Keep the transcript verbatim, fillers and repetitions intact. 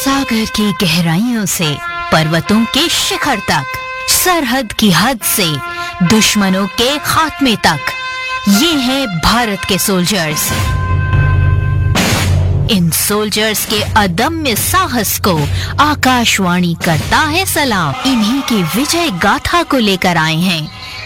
सागर की गहराइयों से पर्वतों के शिखर तक, सरहद की हद से दुश्मनों के खात्मे तक, ये है भारत के सोल्जर्स। इन सोल्जर्स के अदम्य साहस को आकाशवाणी करता है सलाम। इन्हीं की विजय गाथा को लेकर आए हैं